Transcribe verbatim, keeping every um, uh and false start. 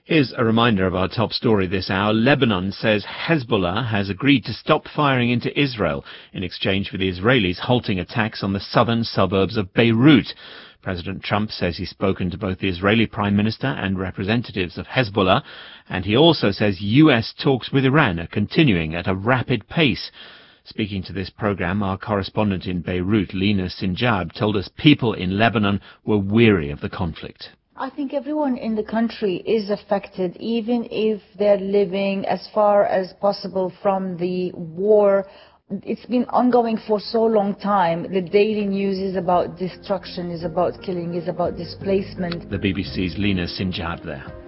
Here's a reminder of our top story this hour. Lebanon says Hezbollah has agreed to stop firing into Israel in exchange for the Israelis halting attacks on the southern suburbs of Beirut. President Trump says he's spoken to both the Israeli Prime Minister and representatives of Hezbollah, and he also says U S talks with Iran are continuing at a rapid pace. Speaking to this program, our correspondent in Beirut, Lina Sinjab, told us people in Lebanon were weary of the conflict. I think everyone in the country is affected, even if they're living as far as possible from the war. It's been ongoing for so long time. The daily news is about destruction, is about killing, is about displacement. The B B C's Lina Sinjab there.